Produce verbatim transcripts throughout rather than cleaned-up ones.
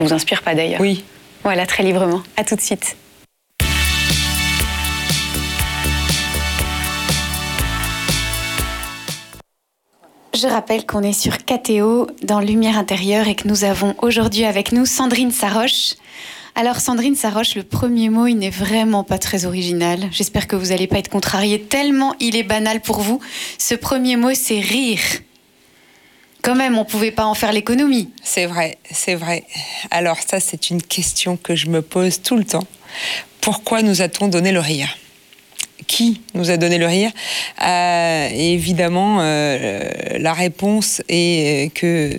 Ça vous inspire pas d'ailleurs? Oui. Voilà, très librement. À tout de suite. Je rappelle qu'on est sur K T O dans Lumière intérieure et que nous avons aujourd'hui avec nous Sandrine Saroche. Alors Sandrine Saroche, le premier mot, il n'est vraiment pas très original. J'espère que vous n'allez pas être contrariée tellement il est banal pour vous. Ce premier mot, c'est rire. Quand même, on ne pouvait pas en faire l'économie. C'est vrai, c'est vrai. Alors ça, c'est une question que je me pose tout le temps. Pourquoi nous a-t-on donné le rire ? Qui nous a donné le rire ? euh, Et évidemment, euh, la réponse est que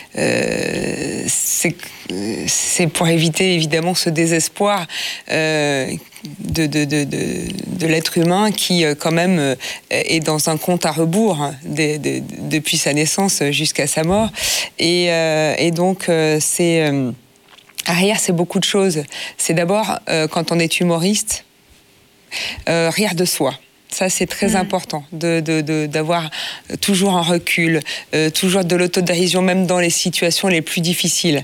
euh, c'est, c'est pour éviter évidemment ce désespoir euh, de, de, de, de, de l'être humain qui quand même est dans un compte à rebours hein, de, de, de, depuis sa naissance jusqu'à sa mort. Et, euh, et donc, euh, c'est... Euh, rire, c'est beaucoup de choses. C'est d'abord, euh, quand on est humoriste, Euh, rire de soi. Ça, c'est très mmh. important, de, de, de, d'avoir toujours un recul, euh, toujours de l'autodérision, même dans les situations les plus difficiles.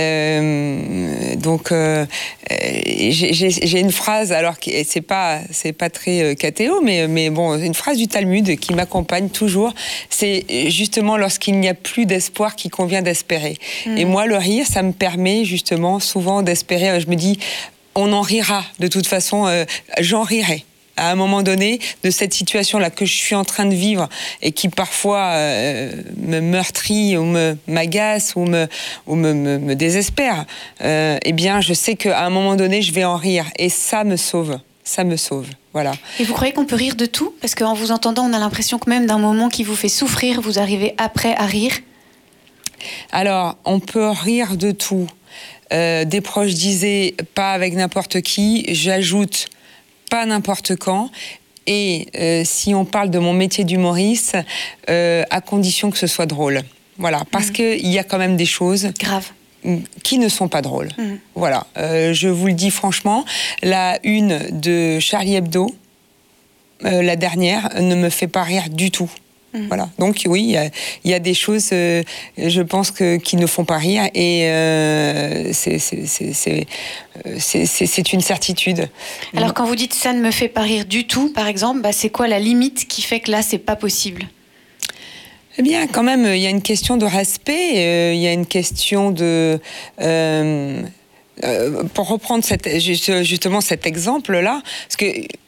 Euh, donc, euh, j'ai, j'ai, j'ai une phrase, alors que c'est pas, c'est pas très euh, K T O, mais, mais bon, une phrase du Talmud qui m'accompagne toujours, c'est justement lorsqu'il n'y a plus d'espoir qu'il convient d'espérer. Mmh. Et moi, le rire, ça me permet justement souvent d'espérer. Je me dis, on en rira, de toute façon, euh, j'en rirai. À un moment donné, de cette situation-là que je suis en train de vivre et qui parfois euh, me meurtrit ou me, m'agace ou me, ou me, me, me désespère, euh, eh bien, je sais qu'à un moment donné, je vais en rire. Et ça me sauve. Ça me sauve. Voilà. Et vous croyez qu'on peut rire de tout ? Parce qu'en vous entendant, on a l'impression que même d'un moment qui vous fait souffrir, vous arrivez après à rire. Alors, on peut rire de tout. Euh, des proches disaient pas avec n'importe qui, j'ajoute pas n'importe quand. Et euh, si on parle de mon métier d'humoriste, euh, à condition que ce soit drôle. Voilà, parce mmh. qu'il y a quand même des choses graves qui ne sont pas drôles. Mmh. Voilà, euh, je vous le dis franchement, la une de Charlie Hebdo, euh, la dernière, ne me fait pas rire du tout. Voilà. Donc oui, il y a, y a des choses, euh, je pense, que, qui ne font pas rire et euh, c'est, c'est, c'est, c'est, c'est, c'est, c'est une certitude. Alors quand vous dites ça ne me fait pas rire du tout, par exemple, bah, c'est quoi la limite qui fait que là, c'est pas possible ? Eh bien, quand même, il y a une question de respect, il euh, y a une question de... Euh, euh, pour reprendre cette, justement cet exemple-là, parce que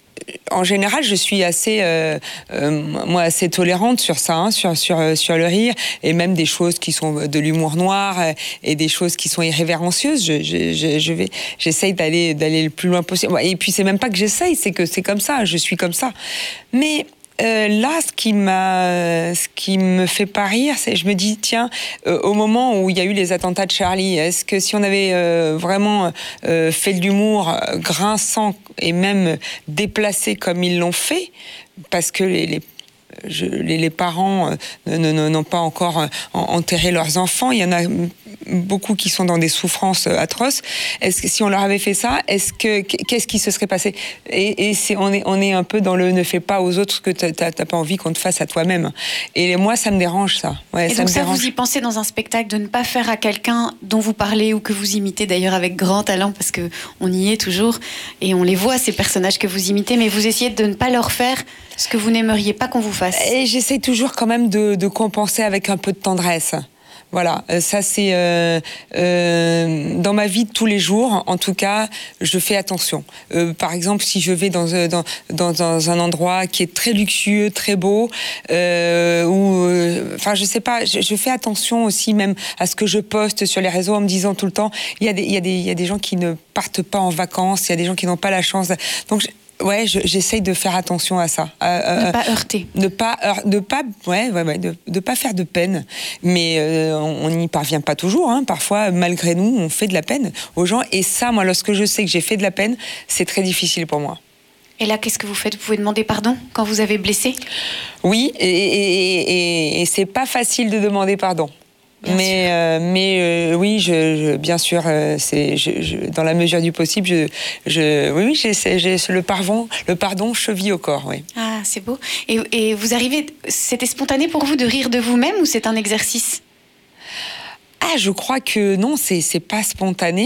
en général, je suis assez, euh, euh, moi, assez tolérante sur ça, hein, sur, sur, sur le rire, et même des choses qui sont de l'humour noir euh, et des choses qui sont irrévérencieuses. Je, je, je, je vais, j'essaye d'aller, d'aller le plus loin possible. Et puis, c'est même pas que j'essaye, c'est que c'est comme ça, je suis comme ça. Mais Euh, là, ce qui m'a, ce qui me fait pas rire, c'est, je me dis, tiens, euh, au moment où il y a eu les attentats de Charlie, est-ce que si on avait euh, vraiment euh, fait de l'humour grinçant et même déplacé comme ils l'ont fait, parce que les, les Je, les, les parents euh, ne, ne, n'ont pas encore euh, enterré leurs enfants. Il y en a beaucoup qui sont dans des souffrances euh, atroces. Est-ce que si on leur avait fait ça, est-ce que qu'est-ce qui se serait passé ? Et, et c'est, on est on est un peu dans le ne fais pas aux autres ce que t'as, t'as, t'as pas envie qu'on te fasse à toi-même. Et moi, ça me dérange ça. Ouais, et ça donc me ça, dérange. vous y pensez dans un spectacle de ne pas faire à quelqu'un dont vous parlez ou que vous imitez d'ailleurs avec grand talent, parce que on y est toujours et on les voit ces personnages que vous imitez, mais vous essayez de ne pas leur faire ce que vous n'aimeriez pas qu'on vous fasse. Et j'essaie toujours quand même de, de compenser avec un peu de tendresse. Voilà, ça c'est euh, euh, dans ma vie de tous les jours. En tout cas, je fais attention. Euh, par exemple, si je vais dans, dans, dans, dans un endroit qui est très luxueux, très beau, euh, ou, enfin, je sais pas, je, je fais attention aussi même à ce que je poste sur les réseaux en me disant tout le temps, il y a des, il y a des, il y a des gens qui ne partent pas en vacances, il y a des gens qui n'ont pas la chance. Donc, je, Ouais, je, j'essaye de faire attention à ça. Euh, ne pas heurter. Ne pas, heure, ne pas, ouais, ouais, ouais, de, de pas faire de peine. Mais euh, on n'y parvient pas toujours. Hein. Parfois, malgré nous, on fait de la peine aux gens. Et ça, moi, lorsque je sais que j'ai fait de la peine, c'est très difficile pour moi. Et là, qu'est-ce que vous faites ? Vous pouvez demander pardon quand vous avez blessé ? Oui, et, et, et, et c'est pas facile de demander pardon. Bien mais euh, mais euh, oui, je, je, bien sûr, euh, c'est je, je, dans la mesure du possible, je, je oui, oui, j'ai, j'ai le pardon, le pardon cheville au corps, oui. Ah, c'est beau. Et, et vous arrivez, c'était spontané pour vous de rire de vous-même ou c'est un exercice ? Ah, je crois que non, c'est c'est pas spontané.